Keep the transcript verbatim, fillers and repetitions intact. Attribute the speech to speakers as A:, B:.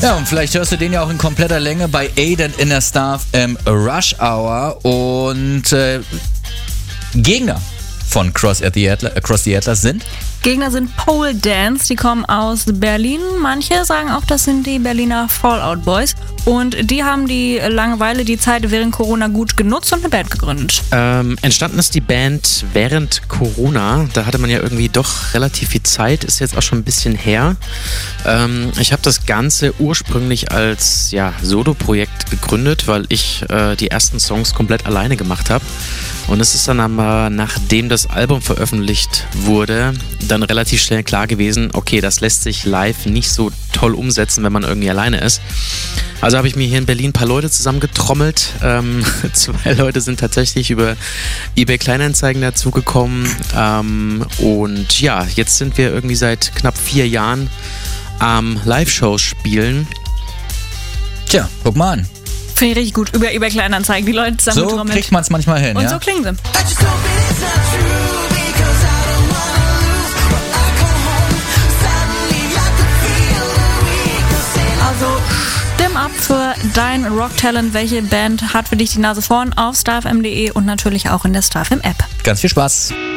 A: Ja, und vielleicht hörst du den ja auch in kompletter Länge bei Aiden in der Staff im Rush Hour. Und äh, Gegner von Cross the Atlas, Cross the Atlas sind?
B: Gegner sind Pole Dance, die kommen aus Berlin. Manche sagen auch, das sind die Berliner Fallout Boys. Und die haben die Langeweile, die Zeit während Corona gut genutzt und eine Band gegründet.
C: Ähm, entstanden ist die Band während Corona. Da hatte man ja irgendwie doch relativ viel Zeit, ist jetzt auch schon ein bisschen her. Ähm, ich habe das Ganze ursprünglich als ja, Solo-Projekt gegründet, weil ich äh, die ersten Songs komplett alleine gemacht habe. Und es ist dann aber, nachdem das Album veröffentlicht wurde, dann relativ schnell klar gewesen, okay, das lässt sich live nicht so toll umsetzen, wenn man irgendwie alleine ist. Also habe ich mir hier in Berlin ein paar Leute zusammengetrommelt. Ähm, zwei Leute sind tatsächlich über eBay Kleinanzeigen dazugekommen. Ähm, und ja, jetzt sind wir irgendwie seit knapp vier Jahren am Live-Shows spielen.
A: Tja, guck mal an.
B: Finde ich richtig gut, über eBay Kleinanzeigen, die Leute
A: So
B: zusammengetrommelt.
A: kriegt man es manchmal hin,
B: Und
A: ja?
B: so klingen sie. Also stimm ab für dein Rock-Talent. Welche Band hat für dich die Nase vorn auf starfm punkt de und natürlich auch in der StarFM-App.
A: Ganz viel Spaß.